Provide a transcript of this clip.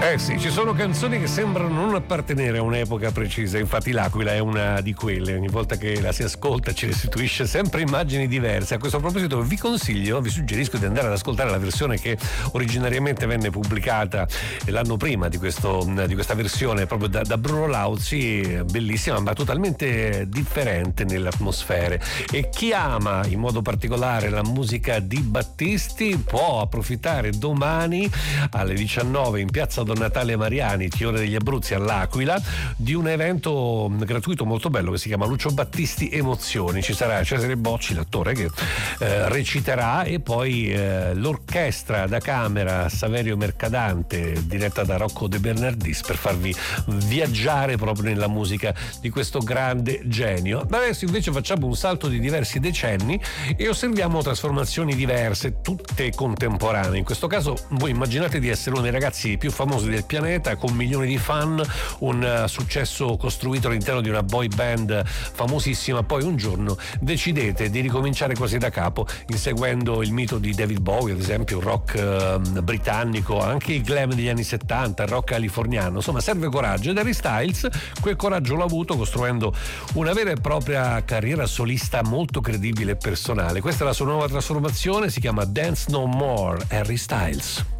Eh sì, ci sono canzoni che sembrano non appartenere a un'epoca precisa, infatti L'Aquila è una di quelle, ogni volta che la si ascolta ci restituisce sempre immagini diverse. A questo proposito vi suggerisco di andare ad ascoltare la versione che originariamente venne pubblicata l'anno prima di questa versione proprio da Bruno Lauzi, bellissima ma totalmente differente nelle atmosfere, e chi ama in modo particolare la musica di Battisti può approfittare domani alle 19 in piazza Don Natale Mariani, Fiore degli Abruzzi all'Aquila, di un evento gratuito molto bello che si chiama Lucio Battisti Emozioni. Ci sarà Cesare Bocci, l'attore, che reciterà, e poi l'orchestra da camera Saverio Mercadante diretta da Rocco De Bernardis per farvi viaggiare proprio nella musica di questo grande genio. Adesso invece facciamo un salto di diversi decenni e osserviamo trasformazioni diverse, tutte contemporanee. In questo caso voi immaginate di essere uno dei ragazzi più famosi del pianeta, con milioni di fan, un successo costruito all'interno di una boy band famosissima, poi un giorno decidete di ricominciare quasi da capo, inseguendo il mito di David Bowie, ad esempio, il rock britannico, anche il glam degli anni 70, il rock californiano. Insomma, serve coraggio, ed Harry Styles quel coraggio l'ha avuto costruendo una vera e propria carriera solista molto credibile e personale. Questa è la sua nuova trasformazione, si chiama Dance No More, Harry Styles.